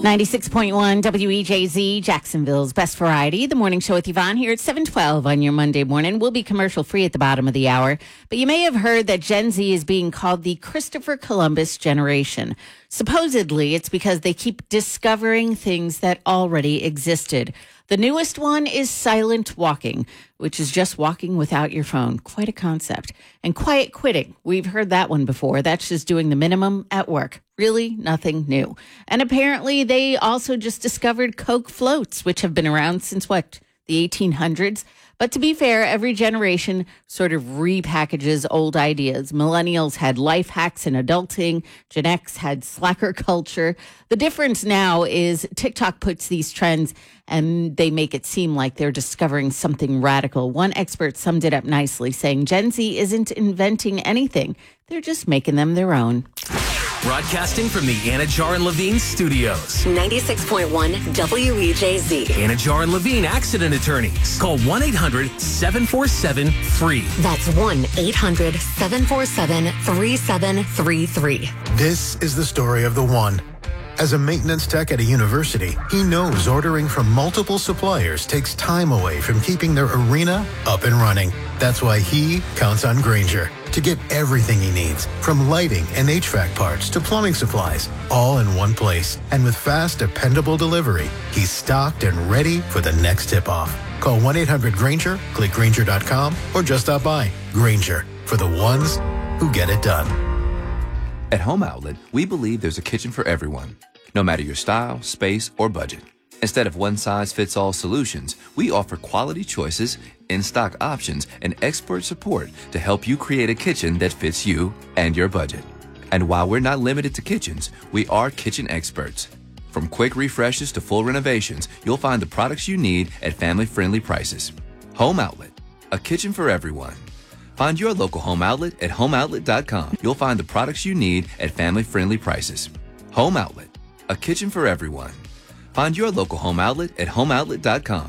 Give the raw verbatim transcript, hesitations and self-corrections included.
ninety-six point one W E J Z, Jacksonville's Best Variety. The morning show with Yvonne here at seven twelve on your Monday morning. We'll be commercial free at the bottom of the hour. But you may have heard that Gen Z is being called the Christopher Columbus generation. Supposedly, it's because they keep discovering things that already existed. The newest one is silent walking, which is just walking without your phone. Quite a concept. And quiet quitting. We've heard that one before. That's just doing the minimum at work. Really nothing new. And apparently they also just discovered Coke floats, which have been around since what, the eighteen hundreds? But to be fair, every generation sort of repackages old ideas. Millennials had life hacks and adulting. Gen X had slacker culture. The difference now is TikTok puts these trends and they make it seem like they're discovering something radical. One expert summed it up nicely, saying Gen Z isn't inventing anything. They're just making them their own. Broadcasting from the Anajar and Levine studios. ninety-six point one W E J Z. Anajar and Levine accident attorneys. Call one eight hundred seven four seven free. That's one eight hundred seven four seven three seven three three. This is the story of the one. As a maintenance tech at a university, he knows ordering from multiple suppliers takes time away from keeping their arena up and running. That's why he counts on Grainger to get everything he needs, from lighting and H V A C parts to plumbing supplies, all in one place. And with fast, dependable delivery, he's stocked and ready for the next tip-off. Call one eight hundred Grainger, click Grainger dot com, or just stop by. Grainger, for the ones who get it done. At Home Outlet, we believe there's a kitchen for everyone, no matter your style, space, or budget. Instead of one-size-fits-all solutions, we offer quality choices, in-stock options, and expert support to help you create a kitchen that fits you and your budget. And while we're not limited to kitchens, we are kitchen experts. From quick refreshes to full renovations, you'll find the products you need at family-friendly prices. Home Outlet, a kitchen for everyone. Find your local Home Outlet at home outlet dot com. You'll find the products you need at family-friendly prices. Home Outlet, a kitchen for everyone. Find your local Home Outlet at home outlet dot com.